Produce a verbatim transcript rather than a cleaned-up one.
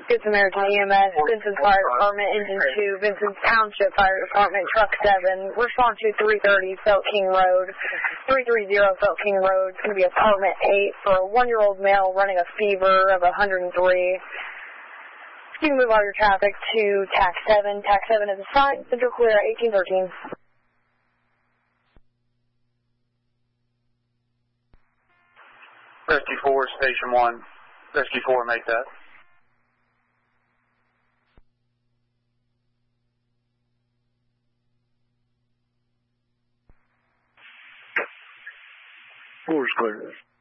Good Samaritan E M S, Vincent's Fire Department, Engine two, Vincent's Township Fire Department, Truck seven. Respond to three thirty Felt King Road. three thirty Felt King Road. It's going to be apartment eight for a one-year-old male running a fever of one hundred three. You can move all your traffic to T A C seven. T A C seven is assigned. Central clear eighteen thirteen. Rescue four, Station one. Rescue four, make that. Four is clear.